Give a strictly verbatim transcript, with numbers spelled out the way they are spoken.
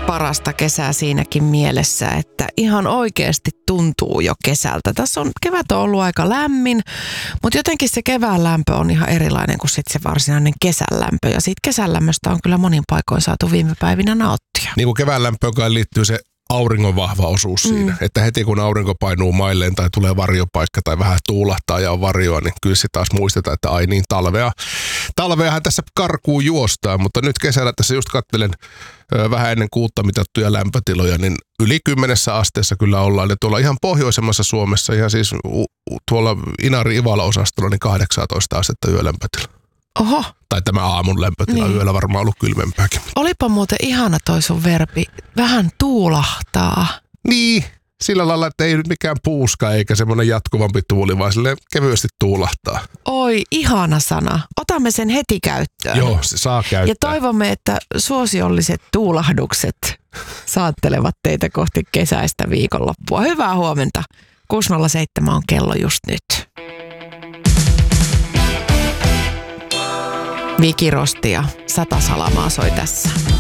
parasta kesää siinäkin mielessä, että ihan oikeasti tuntuu jo kesältä. Tässä on, kevät on ollut aika lämmin, mutta jotenkin se kevään lämpö on ihan erilainen kuin sit se varsinainen kesän lämpö. Ja siitä kesän lämmöstä on kyllä monin paikoin saatu viime päivinä nauttia. Niin kuin kevään lämpöön liittyy se auringon vahva osuus siinä, mm. että heti kun aurinko painuu mailleen tai tulee varjopaikka tai vähän tuulahtaa ja on varjoa, niin kyllä se taas muistetaan, että ai niin, talvea. Talveahan tässä karkuun juostaa, mutta nyt kesällä tässä just katselen ö, vähän ennen kuutta mitattuja lämpötiloja, niin yli kymmenessä asteessa kyllä ollaan. Ja tuolla ihan pohjoisemmassa Suomessa, ihan siis u, u, tuolla Inari-Ivala-osastolla, niin kahdeksantoista astetta yölämpötila. Oho. Tai tämä aamun lämpötila, niin. Yöllä varmaan ollut kylmempääkin. Olipa muuten ihana toi sun verbi. Vähän tuulahtaa. Niin, sillä lailla, että ei nyt mikään puuska eikä semmoinen jatkuvampi tuuli, vaan silleen kevyesti tuulahtaa. Oi, ihana sana. Otamme sen heti käyttöön. Joo, se saa käyttää. Ja toivomme, että suosiolliset tuulahdukset saattelevat teitä kohti kesäistä viikonloppua. Hyvää huomenta. kuusi nolla seitsemän on kello just nyt. Viki Rosti ja Sata Salamaa soi tässä.